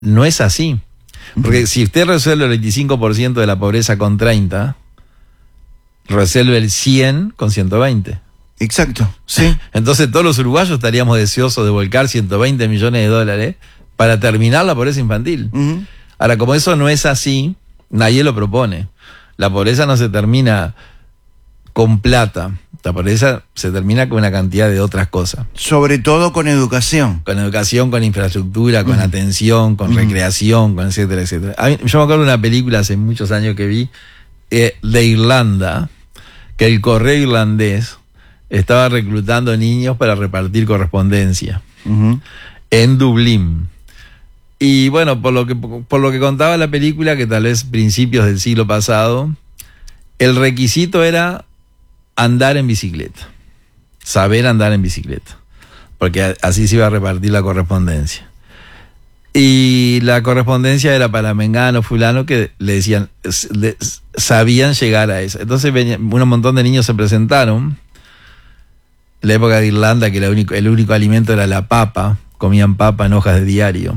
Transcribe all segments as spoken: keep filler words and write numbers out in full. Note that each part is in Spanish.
no es así. Porque si usted resuelve el veinticinco por ciento de la pobreza con treinta, resuelve el cien con ciento veinte. Exacto, sí. Entonces todos los uruguayos estaríamos deseosos de volcar ciento veinte millones de dólares para terminar la pobreza infantil. Uh-huh. Ahora, como eso no es así, nadie lo propone. La pobreza no se termina con plata. La pobreza se termina con una cantidad de otras cosas. Sobre todo con educación. Con educación, con infraestructura, con uh-huh. atención, con uh-huh. recreación, con etcétera, etcétera. A mí, yo me acuerdo de una película hace muchos años que vi eh, de Irlanda, que el correo irlandés estaba reclutando niños para repartir correspondencia uh-huh. en Dublín. Y bueno, por lo que por lo que contaba la película, que tal vez principios del siglo pasado, el requisito era andar en bicicleta, saber andar en bicicleta, porque así se iba a repartir la correspondencia. Y la correspondencia era para mengano, fulano, que le decían, le, sabían llegar a eso. Entonces venía, un montón de niños se presentaron. En la época de Irlanda, que el único, el único alimento era la papa, comían papa en hojas de diario.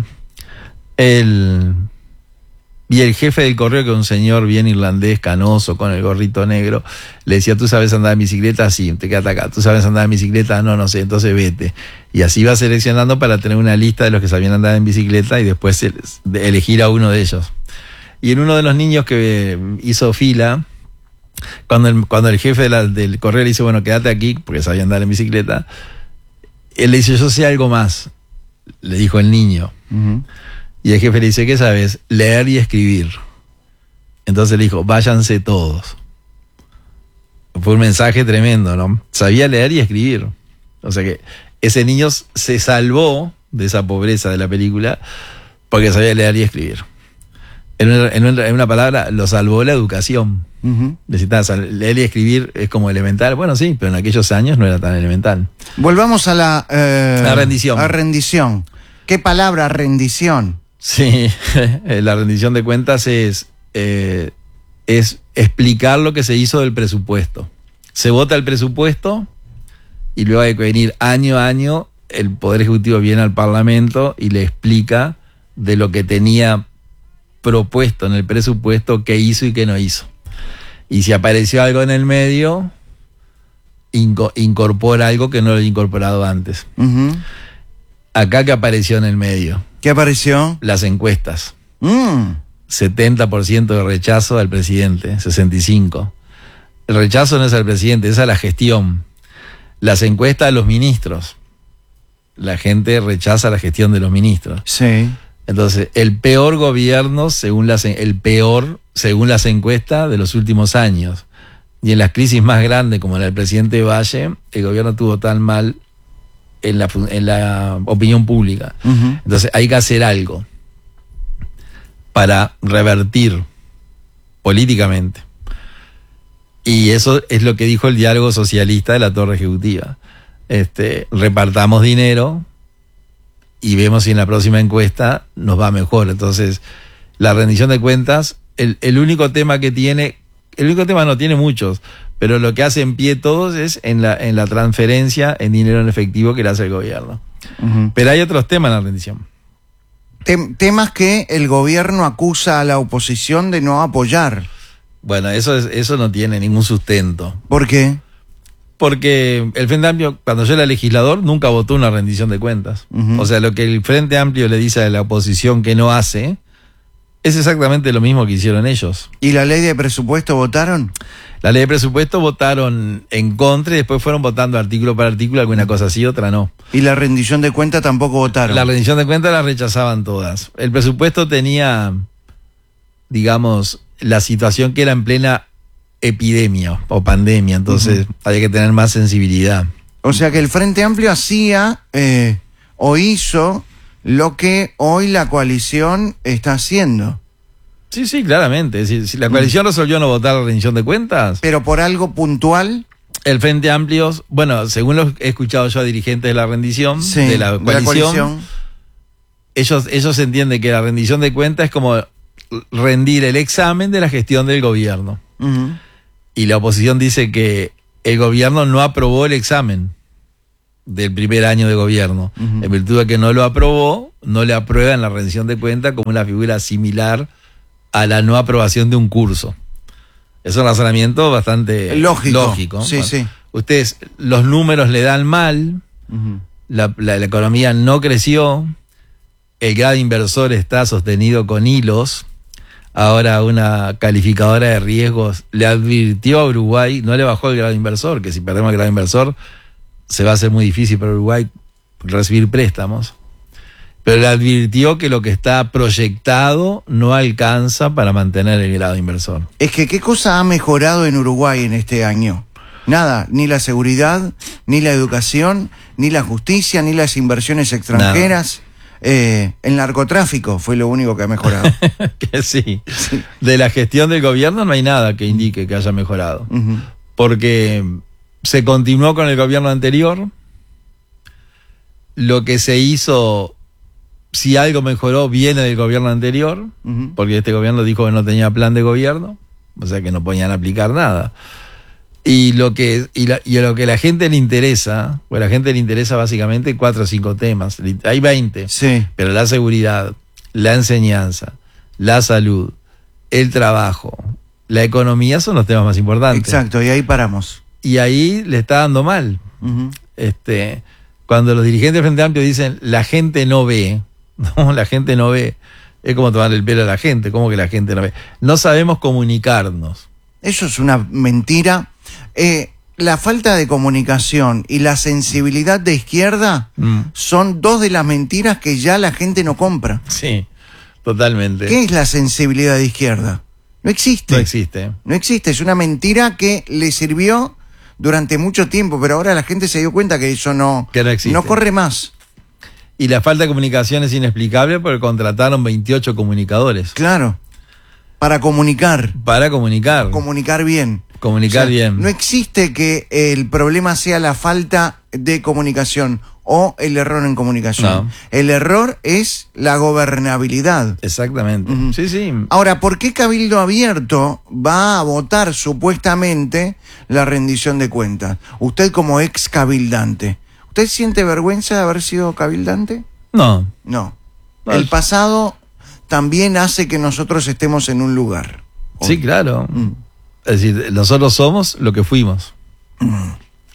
El, y el jefe del correo, que era un señor bien irlandés, canoso, con el gorrito negro, le decía, ¿tú sabes andar en bicicleta? Sí, te quedas acá. ¿Tú sabes andar en bicicleta? No, no sé, entonces vete. Y así iba seleccionando para tener una lista de los que sabían andar en bicicleta y después elegir a uno de ellos. Y en uno de los niños que hizo fila, cuando el, cuando el jefe de la, del correo le dice, bueno, quédate aquí, porque sabía andar en bicicleta, él le dice, yo sé algo más, le dijo el niño. Uh-huh. Y el jefe le dice, ¿qué sabes? Leer y escribir. Entonces le dijo, váyanse todos. Fue un mensaje tremendo, ¿no? Sabía leer y escribir. O sea que ese niño se salvó de esa pobreza de la película porque sabía leer y escribir. En una, en una, en una palabra, lo salvó la educación. Uh-huh. Necesitaba leer y escribir, es como elemental. Bueno, sí, pero en aquellos años no era tan elemental. Volvamos a la... Eh, la rendición. A rendición. ¿Qué palabra rendición? Sí, la rendición de cuentas es, eh, es explicar lo que se hizo del presupuesto. Se vota el presupuesto y luego hay que venir año a año, el Poder Ejecutivo viene al Parlamento y le explica de lo que tenía propuesto en el presupuesto, qué hizo y qué no hizo. Y si apareció algo en el medio, inco- incorpora algo que no lo había incorporado antes. Uh-huh. Acá, ¿qué apareció en el medio? ¿Qué apareció? Las encuestas. Mm. setenta por ciento de rechazo al presidente, sesenta y cinco por ciento. El rechazo no es al presidente, es a la gestión. Las encuestas a los ministros. La gente rechaza la gestión de los ministros. Sí. Entonces, el peor gobierno, según las, el peor, según las encuestas de los últimos años. Y en las crisis más grandes, como la del presidente Valle, el gobierno estuvo tan mal en la, en la opinión pública. Uh-huh. Entonces hay que hacer algo para revertir políticamente. Y eso es lo que dijo el diálogo socialista de la Torre Ejecutiva. Este, repartamos dinero y vemos si en la próxima encuesta nos va mejor. Entonces, la rendición de cuentas, el, el único tema que tiene, el único tema no tiene muchos, pero lo que hace en pie todos es en la, en la transferencia en dinero en efectivo que le hace el gobierno. Uh-huh. Pero hay otros temas en la rendición. Tem- temas que el gobierno acusa a la oposición de no apoyar. Bueno, eso, es, eso no tiene ningún sustento. ¿Por qué? Porque el Frente Amplio, cuando yo era legislador, nunca votó una rendición de cuentas. Uh-huh. O sea, lo que el Frente Amplio le dice a la oposición que no hace, es exactamente lo mismo que hicieron ellos. ¿Y la ley de presupuesto votaron? La ley de presupuesto votaron en contra y después fueron votando artículo por artículo, alguna cosa sí, otra no. ¿Y la rendición de cuentas tampoco votaron? La rendición de cuentas la rechazaban todas. El presupuesto tenía, digamos, la situación que era en plena epidemia o pandemia, entonces uh-huh. había que tener más sensibilidad. O sea que el Frente Amplio hacía eh, o hizo lo que hoy la coalición está haciendo. Sí, sí, claramente. Si, si la coalición resolvió no votar la rendición de cuentas. ¿Pero por algo puntual? El Frente Amplio, bueno, según lo he escuchado yo a dirigentes de la rendición, sí, de, la coalición, de la coalición, ellos, ellos entienden que la rendición de cuentas es como rendir el examen de la gestión del gobierno. Uh-huh. Y la oposición dice que el gobierno no aprobó el examen del primer año de gobierno. Uh-huh. En virtud de que no lo aprobó, no le aprueban la rendición de cuentas como una figura similar a la no aprobación de un curso. Es un razonamiento bastante lógico. lógico. Sí, bueno, sí. Ustedes, los números le dan mal, uh-huh. la, la, la economía no creció, el grado inversor está sostenido con hilos. Ahora una calificadora de riesgos le advirtió a Uruguay, no le bajó el grado inversor, que si perdemos el grado inversor se va a hacer muy difícil para Uruguay recibir préstamos, pero le advirtió que lo que está proyectado no alcanza para mantener el grado inversor. Es que ¿qué cosa ha mejorado en Uruguay en este año? Nada, ni la seguridad, ni la educación, ni la justicia, ni las inversiones extranjeras. Eh, el narcotráfico fue lo único que ha mejorado. Que sí. sí. De la gestión del gobierno no hay nada que indique que haya mejorado. Uh-huh. Porque se continuó con el gobierno anterior. Lo que se hizo, si algo mejoró, viene del gobierno anterior, uh-huh. porque este gobierno dijo que no tenía plan de gobierno, o sea que no podían aplicar nada. Y lo que y, la, y a lo que a la gente le interesa, pues a la gente le interesa básicamente cuatro o cinco temas. Hay veinte, sí. Pero la seguridad, la enseñanza, la salud, el trabajo, la economía son los temas más importantes. Exacto, y ahí paramos. Y ahí le está dando mal. Uh-huh. Este, cuando los dirigentes del Frente Amplio dicen la gente no ve, no, la gente no ve, es como tomarle el pelo a la gente. ¿Cómo que la gente no ve? No sabemos comunicarnos. Eso es una mentira. Eh, la falta de comunicación y la sensibilidad de izquierda mm. son dos de las mentiras que ya la gente no compra. Sí, totalmente. ¿Qué es la sensibilidad de izquierda? No existe. No existe. No existe, es una mentira que le sirvió durante mucho tiempo, pero ahora la gente se dio cuenta que eso no, que no existe. No corre más. Y la falta de comunicación es inexplicable porque contrataron veintiocho comunicadores. Claro, para comunicar. Para comunicar. Comunicar bien. Comunicar o sea, bien. No existe que el problema sea la falta de comunicación o el error en comunicación. No. El error es la gobernabilidad. Exactamente. Uh-huh. Sí, sí. Ahora, ¿por qué Cabildo Abierto va a votar supuestamente la rendición de cuentas? Usted como ex cabildante, ¿usted siente vergüenza de haber sido cabildante? No. No. no el pasado también hace que nosotros estemos en un lugar. Sí, claro. Mm. Es decir, nosotros somos lo que fuimos. Mm.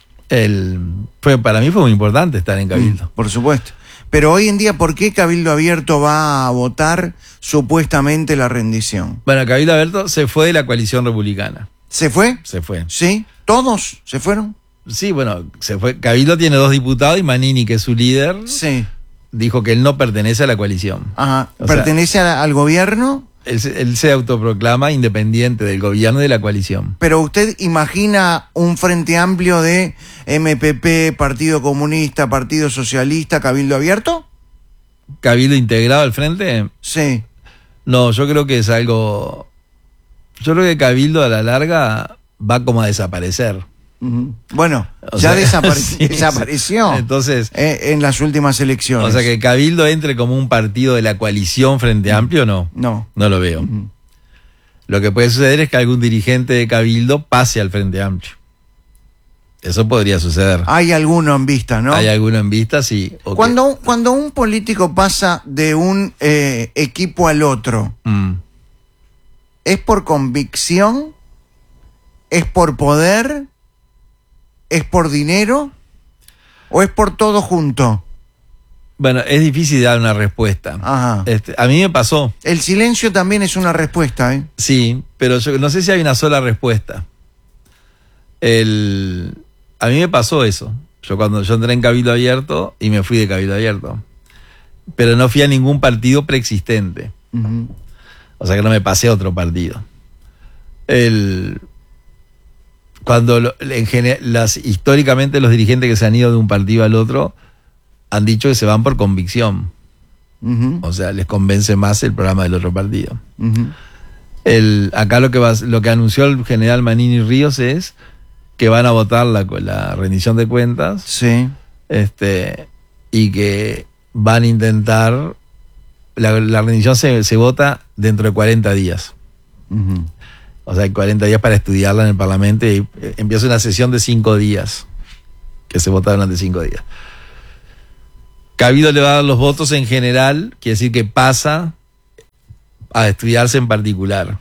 El, fue, para mí fue muy importante estar en Cabildo. Mm, por supuesto. Pero hoy en día, ¿por qué Cabildo Abierto va a votar supuestamente la rendición? Bueno, Cabildo Abierto se fue de la coalición republicana. ¿Se fue? Se fue. ¿Sí? ¿Todos se fueron? Sí, bueno, se fue. Cabildo tiene dos diputados y Manini, que es su líder, sí. dijo que él no pertenece a la coalición. Ajá. ¿Pertenece sea, al gobierno? Él, él se autoproclama independiente del gobierno y de la coalición. Pero usted imagina un frente amplio de M P P, Partido Comunista, Partido Socialista, Cabildo Abierto. ¿Cabildo integrado al frente? Sí. No, yo creo que es algo... Yo creo que Cabildo a la larga va como a desaparecer. Uh-huh. Bueno, o ya sea, desapare sí, desapareció entonces, eh, en las últimas elecciones. O sea, que Cabildo entre como un partido de la coalición Frente Amplio, no. No. No lo veo. Uh-huh. Lo que puede suceder es que algún dirigente de Cabildo pase al Frente Amplio. Eso podría suceder. Hay alguno en vista, ¿no? Hay alguno en vista, sí. Okay. Cuando, cuando un político pasa de un eh, equipo al otro, mm. ¿es por convicción? ¿Es por poder? ¿Es por dinero? ¿O es por todo junto? Bueno, es difícil dar una respuesta. Ajá. Este, a mí me pasó. El silencio también es una respuesta, ¿eh? Sí, pero yo no sé si hay una sola respuesta. El, a mí me pasó eso. Yo cuando yo entré en Cabildo Abierto y me fui de Cabildo Abierto. Pero no fui a ningún partido preexistente. Uh-huh. O sea que no me pasé a otro partido. El... Cuando lo, en general, las, históricamente los dirigentes que se han ido de un partido al otro han dicho que se van por convicción. Uh-huh. O sea, les convence más el programa del otro partido. Uh-huh. El, acá lo que, va, lo que anunció el general Manini Ríos es que van a votar la, la rendición de cuentas. Sí. Este, y que van a intentar... La, la rendición se, se vota dentro de cuarenta días. Uh-huh. O sea, hay cuarenta días para estudiarla en el Parlamento y empieza una sesión de cinco días, que se vota durante cinco días. Cabildo le va a dar los votos en general, quiere decir que pasa a estudiarse en particular.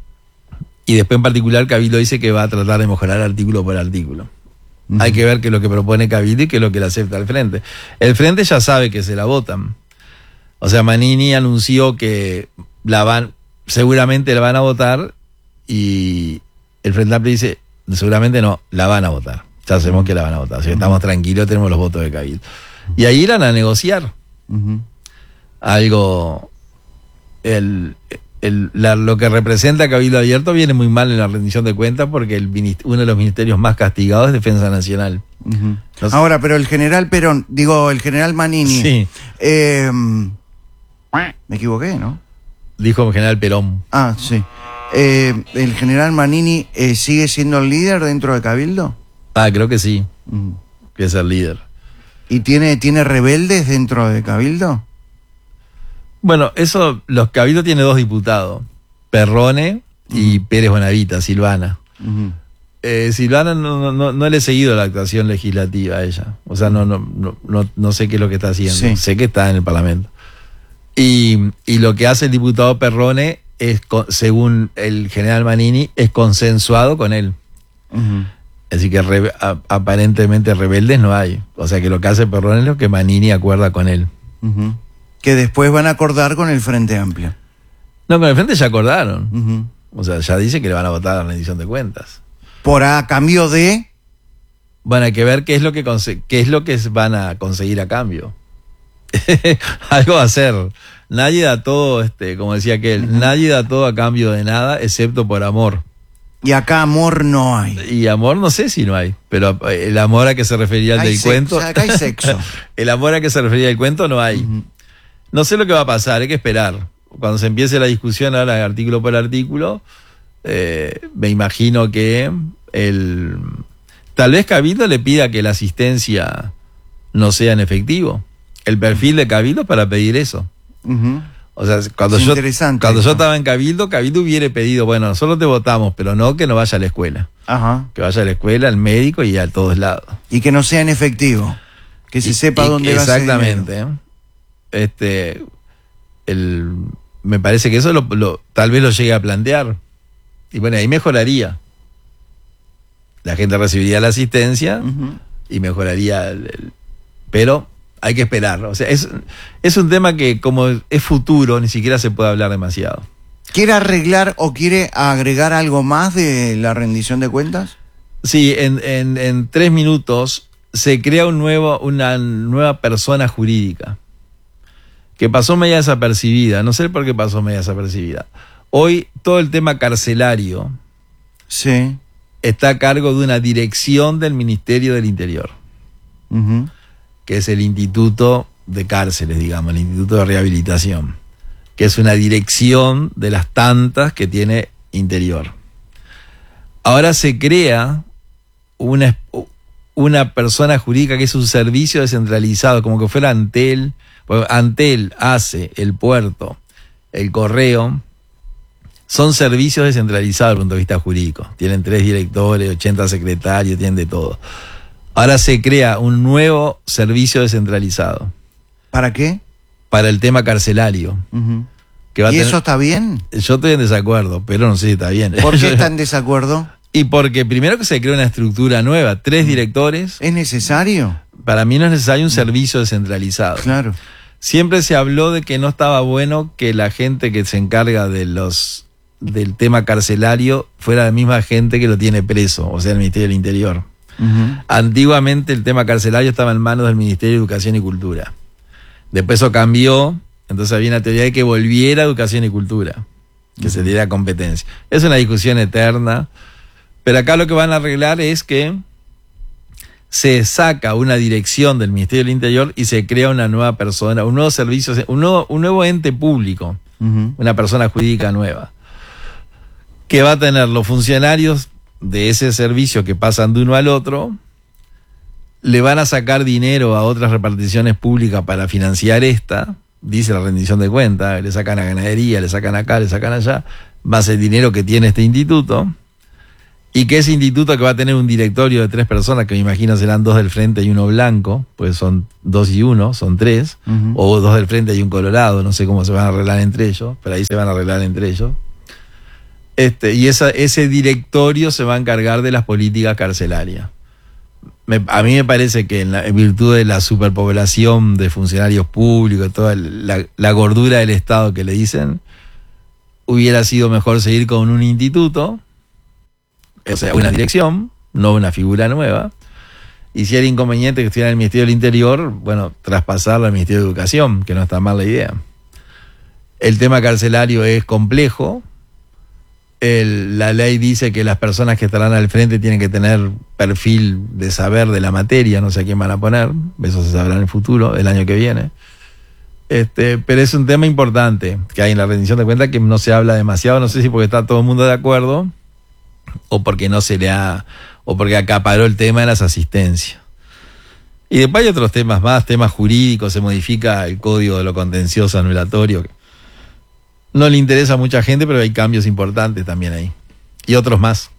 Y después en particular Cabildo dice que va a tratar de mejorar artículo por artículo. Uh-huh. Hay que ver qué es lo que propone Cabildo y qué es lo que le acepta el Frente. El Frente ya sabe que se la votan. O sea, Manini anunció que la van, seguramente la van a votar, y el Frente Amplio dice, seguramente no, la van a votar. Ya sabemos uh-huh. que la van a votar. Si uh-huh. estamos tranquilos, tenemos los votos de Cabildo. Y ahí irán a negociar. Uh-huh. Algo... El, el, la, lo que representa Cabildo Abierto viene muy mal en la rendición de cuentas, porque el, uno de los ministerios más castigados es Defensa Nacional. Uh-huh. Entonces, ahora, pero el general Perón, digo, el general Manini, sí. eh, me equivoqué, ¿no? Dijo el general Perón. Ah, sí. Eh, ¿El general Manini eh, sigue siendo el líder dentro de Cabildo? Ah, creo que sí, uh-huh. que es el líder. ¿Y tiene, tiene rebeldes dentro de Cabildo? Bueno, eso, los Cabildo tiene dos diputados, Perrone y uh-huh. Pérez Bonavita, Silvana. Uh-huh. Eh, Silvana no, no, no le he seguido la actuación legislativa a ella. O sea, no, no, no, no sé qué es lo que está haciendo. Sí. Sé que está en el Parlamento. Y, y lo que hace el diputado Perrone es, según el general Manini, es consensuado con él. Uh-huh. Así que re, a, aparentemente rebeldes no hay. O sea que lo que hace Perrone es lo que Manini acuerda con él. Uh-huh. Que después van a acordar con el Frente Amplio. No, con el Frente ya acordaron. Uh-huh. O sea, ya dice que le van a votar a la rendición de cuentas. Por a cambio de... Bueno, hay que ver qué es lo que, conse- qué es lo que van a conseguir a cambio. Algo va a hacer. Nadie da todo, este, como decía aquel, uh-huh. nadie da todo a cambio de nada, excepto por amor. Y acá amor no hay. Y amor no sé si no hay, pero el amor a que se refería el hay del sexo, cuento... O sea, acá hay sexo. El amor a que se refería el cuento no hay. Uh-huh. No sé lo que va a pasar, hay que esperar. Cuando se empiece la discusión ahora artículo por artículo, eh, me imagino que el tal vez Cabildo le pida que la asistencia no sea en efectivo. El perfil de Cabildo para pedir eso. Uh-huh. O sea, cuando, yo, cuando yo estaba en Cabildo, Cabildo hubiera pedido, bueno, nosotros te votamos, pero no que no vaya a la escuela. Ajá. Que vaya a la escuela, al médico y a todos lados. Y que no sea en efectivo. Que se y, sepa y, dónde va a ser. Exactamente. Este, el, me parece que eso lo, lo, tal vez lo llegue a plantear. Y bueno, ahí mejoraría. La gente recibiría la asistencia uh-huh. y mejoraría. El, el, pero hay que esperar. O sea, es, es un tema que, como es futuro, ni siquiera se puede hablar demasiado. ¿Quiere arreglar o quiere agregar algo más de la rendición de cuentas? Sí, en, en, en tres minutos se crea un nuevo, una nueva persona jurídica que pasó media desapercibida. No sé por qué pasó media desapercibida. Hoy todo el tema carcelario sí. está a cargo de una dirección del Ministerio del Interior, uh-huh. que es el Instituto de Cárceles, digamos, el Instituto de Rehabilitación, que es una dirección de las tantas que tiene Interior. Ahora se crea una, una persona jurídica que es un servicio descentralizado, como que fuera Antel. Antel, ACE, el puerto, el correo, son servicios descentralizados desde el punto de vista jurídico. Tienen tres directores, ochenta secretarios, tienen de todo. Ahora se crea un nuevo servicio descentralizado. ¿Para qué? Para el tema carcelario. Uh-huh. Que va ¿Y a tener... eso está bien? Yo estoy en desacuerdo, pero no sé si está bien. ¿Por qué está en desacuerdo? Y porque primero que se crea una estructura nueva, tres directores. ¿Es necesario? Para mí no es necesario un servicio descentralizado. Claro. Siempre se habló de que no estaba bueno que la gente que se encarga de los del tema carcelario fuera la misma gente que lo tiene preso, o sea, el Ministerio del Interior. Uh-huh. Antiguamente el tema carcelario estaba en manos del Ministerio de Educación y Cultura. Después eso cambió, entonces había una teoría de que volviera a Educación y Cultura, que uh-huh. se diera competencia. Es una discusión eterna, pero acá lo que van a arreglar es que se saca una dirección del Ministerio del Interior y se crea una nueva persona, un nuevo servicio, un nuevo, un nuevo ente público, uh-huh. una persona jurídica nueva, que va a tener los funcionarios de ese servicio que pasan de uno al otro, le van a sacar dinero a otras reparticiones públicas para financiar esta, dice la rendición de cuentas, le sacan a ganadería, le sacan acá, le sacan allá, más el dinero que tiene este instituto. Y que ese instituto, que va a tener un directorio de tres personas, que me imagino serán dos del frente y uno blanco, pues son dos y uno, son tres, uh-huh. o dos del frente y un colorado, no sé cómo se van a arreglar entre ellos, pero ahí se van a arreglar entre ellos. Este, y esa, ese directorio se va a encargar de las políticas carcelarias. Me, a mí me parece que en, la, en virtud de la superpoblación de funcionarios públicos, toda la, la gordura del Estado que le dicen, hubiera sido mejor seguir con un instituto, o sea, una dirección, no una figura nueva, y si era inconveniente que estuviera en el Ministerio del Interior, bueno, traspasarlo al Ministerio de Educación, que no está mal la idea. El tema carcelario es complejo. El, la ley dice que las personas que estarán al frente tienen que tener perfil de saber de la materia, no sé a quién van a poner, eso se sabrá en el futuro, el año que viene. Este, pero es un tema importante que hay en la rendición de cuentas, que no se habla demasiado, no sé si porque está todo el mundo de acuerdo o porque no se le ha, o porque acaparó el tema de las asistencias. Y después hay otros temas más, temas jurídicos, se modifica el código de lo contencioso anulatorio. No le interesa a mucha gente, pero hay cambios importantes también ahí. Y otros más.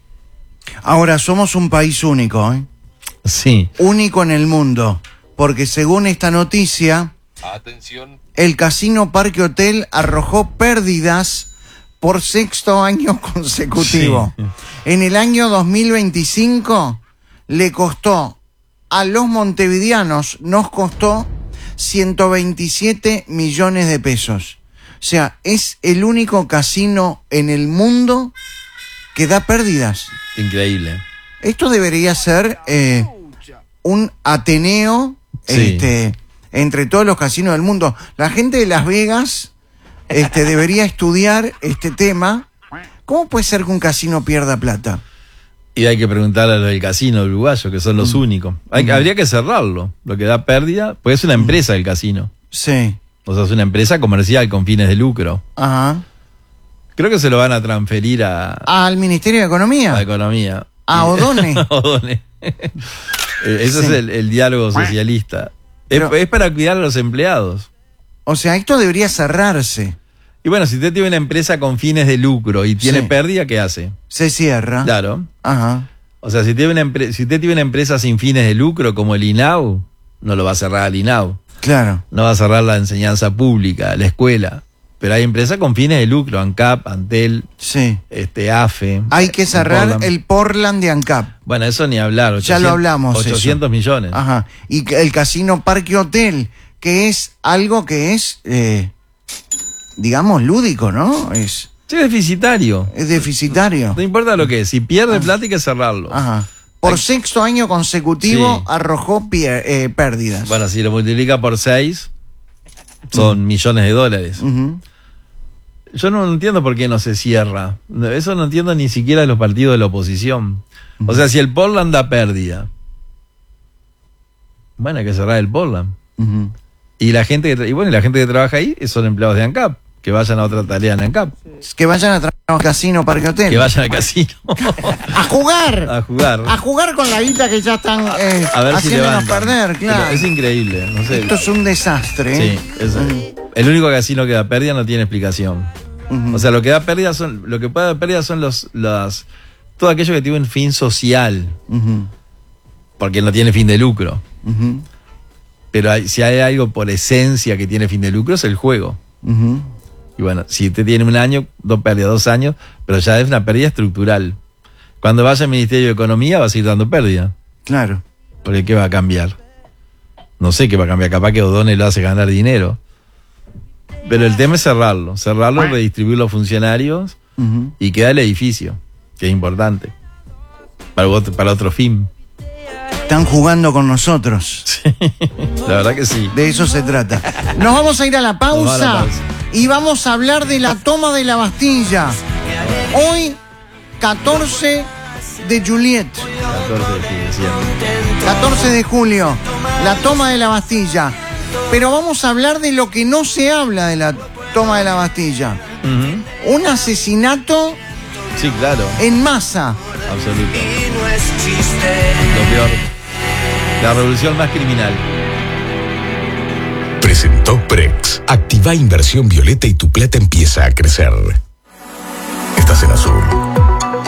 Ahora, somos un país único, ¿eh? Sí. Único en el mundo, porque según esta noticia, atención, el Casino Parque Hotel arrojó pérdidas por sexto año consecutivo. Sí. En el año dos mil veinticinco le costó a los montevideanos, nos costó ciento veintisiete millones de pesos. O sea, es el único casino en el mundo que da pérdidas. Increíble. Esto debería ser eh, un ateneo sí. este, entre todos los casinos del mundo. La gente de Las Vegas este, debería estudiar este tema. ¿Cómo puede ser que un casino pierda plata? Y hay que preguntarle a los del casino uruguayo, que son los mm. únicos. Hay, mm. Habría que cerrarlo, lo que da pérdida, porque es una empresa mm. el casino. Sí. O sea, es una empresa comercial con fines de lucro. Ajá. Creo que se lo van a transferir a... ¿Al Ministerio de Economía? A Economía. ¿A Odone? Odone. Eso sí. es el, el diálogo socialista. Pero, es, es para cuidar a los empleados. O sea, esto debería cerrarse. Y bueno, si usted tiene una empresa con fines de lucro y tiene sí. pérdida, ¿qué hace? Se cierra. Claro. Ajá. O sea, si, tiene una empre- si usted tiene una empresa sin fines de lucro, como el INAU, no lo va a cerrar al INAU. Claro. No va a cerrar la enseñanza pública, la escuela. Pero hay empresas con fines de lucro, ANCAP, Antel, sí. este, AFE. Hay que cerrar Portland. el Portland de ANCAP. Bueno, eso ni hablar. ochocientos, ya lo hablamos. ochocientos eso. millones. Ajá. Y el Casino Parque Hotel, que es algo que es, eh, digamos, lúdico, ¿no? Es, sí, es deficitario. Es deficitario. No importa lo que es. Si pierde ah. plata hay que cerrarlo. Ajá. Por hay... sexto año consecutivo sí. arrojó pier- eh, pérdidas. Bueno, si lo multiplica por seis, son uh-huh. millones de dólares. Uh-huh. Yo no entiendo por qué no se cierra. Eso no entiendo ni siquiera de los partidos de la oposición. Uh-huh. O sea, si el Portland da pérdida, bueno, hay que cerrar el Portland. Uh-huh. Y la gente que tra- y bueno, y la gente que trabaja ahí son empleados de ANCAP. Que vayan a otra tarea en ANCAP. Que vayan a trabajar al Casino Parque Hotel. Que vayan al casino. A jugar. A jugar. A jugar con la guita que ya están eh, a ver haciéndonos si perder, claro. Pero es increíble. No sé. Esto es un desastre. ¿eh? Sí, es, mm. el único casino que da pérdida no tiene explicación. Uh-huh. O sea, lo que da pérdida son, lo que puede dar pérdida son los, los, todo aquello que tiene un fin social. Uh-huh. Porque no tiene fin de lucro. Uh-huh. Pero hay, si hay algo por esencia que tiene fin de lucro es el juego. Uh-huh. Y bueno, si usted tiene un año, dos pérdidas, dos años, pero ya es una pérdida estructural. Cuando vaya al Ministerio de Economía va a seguir dando pérdida. Claro. Porque ¿qué va a cambiar? No sé qué va a cambiar, capaz que Odone lo hace ganar dinero. Pero el tema es cerrarlo, cerrarlo, redistribuir los funcionarios uh-huh. y queda el edificio, que es importante. Para otro, para otro fin. Están jugando con nosotros. Sí, la verdad que sí. De eso se trata. Nos vamos a ir a la pausa, a la pausa. Y vamos a hablar de la toma de la Bastilla. Hoy, catorce de Juliet. catorce de julio, la toma de la Bastilla. Pero vamos a hablar de lo que no se habla de la toma de la Bastilla. Uh-huh. Un asesinato sí, claro. en masa. Absoluto. Lo peor. La revolución más criminal. Presentó Prex. Activa inversión violeta y tu plata empieza a crecer. Estás en azul.